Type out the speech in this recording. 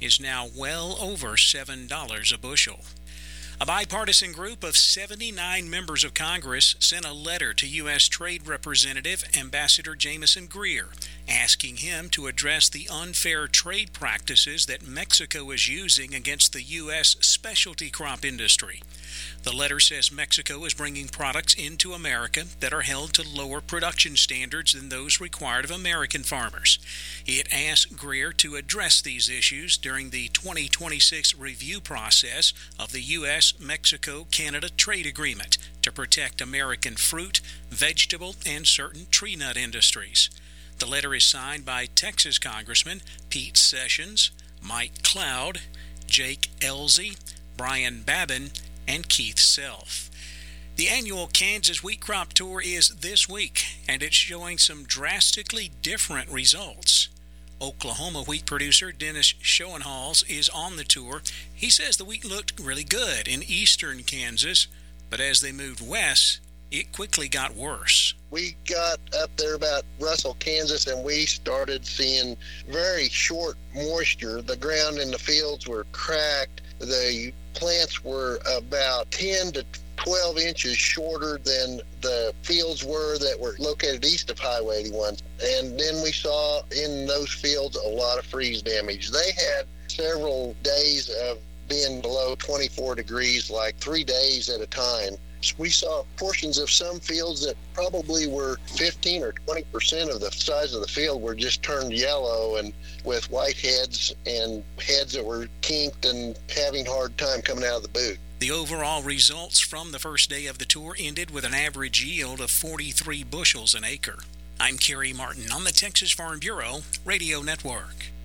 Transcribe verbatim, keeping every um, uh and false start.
is now well over seven dollars a bushel. A bipartisan group of seventy-nine members of Congress sent a letter to U S. Trade Representative Ambassador Jamieson Greer, asking him to address the unfair trade practices that Mexico is using against the U S specialty crop industry. The letter says Mexico is bringing products into America that are held to lower production standards than those required of American farmers. It asked Greer to address these issues during the twenty twenty-six review process of the U S Mexico Canada trade agreement to protect American fruit, vegetable, and certain tree nut industries. The letter is signed by Texas Congressman Pete Sessions, Mike Cloud, Jake Ellzey, Brian Babin, and Keith Self. The annual Kansas Wheat Crop Tour is this week, and it's showing some drastically different results. Oklahoma wheat producer Dennis Schoenhals is on the tour. He says the wheat looked really good in eastern Kansas, but as they moved west, it quickly got worse. We got up there about Russell, Kansas, and we started seeing very short moisture. The ground in the fields were cracked. The plants were about ten to twelve inches shorter than the fields were that were located east of Highway eighty-one. And then we saw in those fields a lot of freeze damage. They had several days of being below twenty-four degrees, like three days at a time. We saw portions of some fields that probably were fifteen or twenty percent of the size of the field were just turned yellow and with white heads and heads that were kinked and having a hard time coming out of the boot. The overall results from the first day of the tour ended with an average yield of forty-three bushels an acre. I'm Kerry Martin on the Texas Farm Bureau Radio Network.